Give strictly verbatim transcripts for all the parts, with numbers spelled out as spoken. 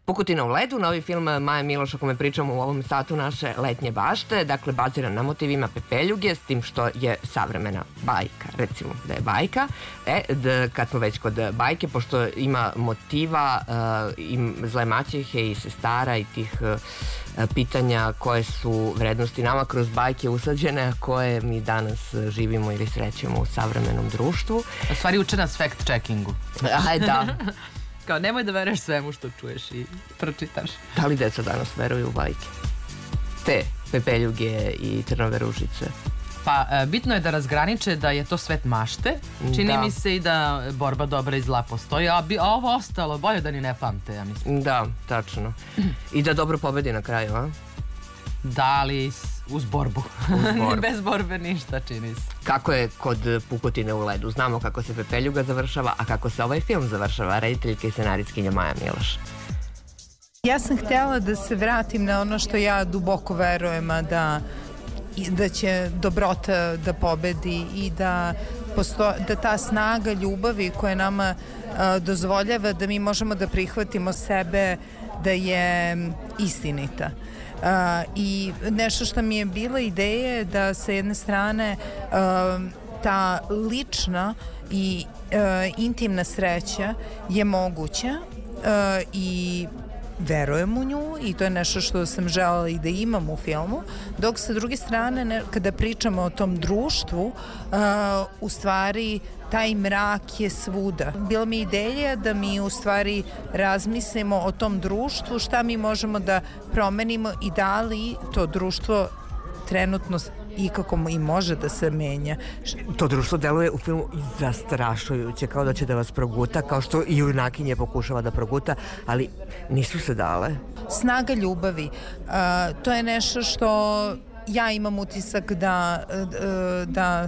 Pukotina u ledu, novi film Maje Miloš o kome pričamo u ovom satu naše letnje bašte, dakle baziran na motivima Pepeljuge, s tim što je savremena bajka, recimo da je bajka. E, d, kad smo već kod bajke, pošto ima motiva uh, i zle maćehe i sestara i tih uh, pitanja koje su vrednosti nama kroz bajke usađene, a koje mi danas živimo ili srećemo u savremenom društvu. U stvari uče nas fact-checkingu. Aj, da. Kao nemoj da veruješ svemu što čuješ i pročitaš. Da li deca danas veruju u bajke? Te Pepeljuge i Trnove ružice. Pa, bitno je da razgraniče da je to svet mašte. Čini mi se i da borba dobra i zla postoji, a, bi, a ovo ostalo bolje da ni ne pamte, ja mislim. Da, tačno. I da dobro pobedi na kraju, a? Da, ali uz borbu. Uz borbu. Bez borbe ništa, čini se. Kako je kod Pukotine u ledu? Znamo kako se Pepeljuga završava, a kako se ovaj film završava, rediteljka i scenarijskinja Maja Miloš. Ja sam htjela da se vratim na ono što ja duboko verujem, a da da će dobrota da pobedi i da, posto, da ta snaga ljubavi koja nama a, dozvoljava da mi možemo da prihvatimo sebe da je istinita. A, i nešto što mi je bila ideja je da sa jedne strane a, ta lična i a, intimna sreća je moguća a, i verujem u nju i to je nešto što sam želela i da imam u filmu, dok sa druge strane ne, kada pričamo o tom društvu uh, u stvari taj mrak je svuda. Bila mi ideja da mi u stvari razmislimo o tom društvu, šta mi možemo da promenimo i da li to društvo trenutno i kako i može da se menja. To društvo deluje u filmu zastrašujuće, kao da će da vas proguta, kao što i junakinje pokušava da proguta, ali nisu se dale. Snaga ljubavi, uh, to je nešto što ja imam utisak da uh, da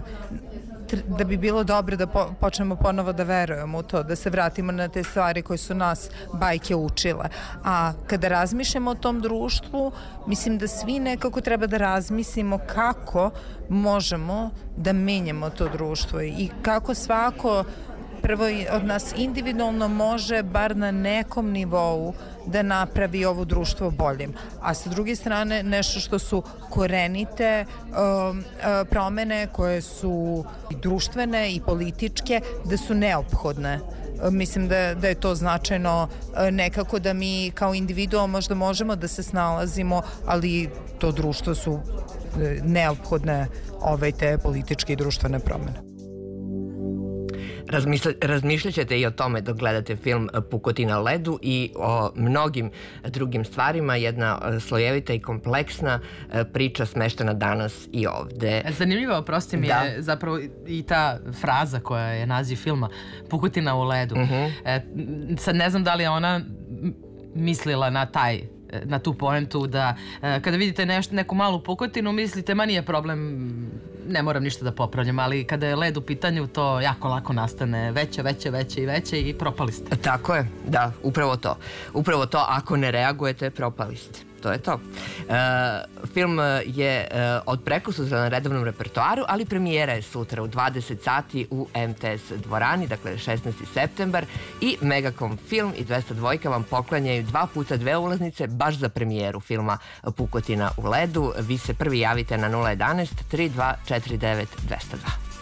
da bi bilo dobro da po, počnemo ponovo da verujemo u to, da se vratimo na te stvari koje su nas bajke učile. A kada razmišljamo o tom društvu, mislim da svi nekako treba da razmislimo kako možemo da menjamo to društvo i kako svako prvo od nas individualno može bar na nekom nivou da napravi ovo društvo boljim. A sa druge strane nešto što su korenite um, uh, promene koje su i društvene i političke, da su neophodne. Uh, mislim da, da je to značajno uh, nekako da mi kao individual možda možemo da se snalazimo, ali to društvo su uh, neophodne ove te političke i društvene promene. Razmišljat ćete i o tome dok gledate film Pukotina u ledu i o mnogim drugim stvarima, jedna slojevita i kompleksna priča smeštena danas i ovde. Zanimljivo, oprosti mi, da. Je zapravo i ta fraza koja je naziv filma Pukotina u ledu. Uh-huh. E, sad ne znam da li je ona mislila na taj na tu poentu da e, kada vidite nešto, neku malu pukotinu mislite ma nije problem, ne moram ništa da popravljam, ali kada je led u pitanju to jako lako nastane veće, veće, veće i veće i propali ste. Tako je, da, upravo to. Upravo to, ako ne reagujete, propali ste. To je to. E, film je e, od prekosutra na redovnom repertoaru, ali premijera je sutra u dvadeset sati u M T S dvorani, dakle šesnaesti septembar, i Megacom Film i dvesta dva vam poklanjaju dva puta dve ulaznice baš za premijeru filma Pukotina u ledu. Vi se prvi javite na nula jedanaest tri dva četiri devet dvesta dva.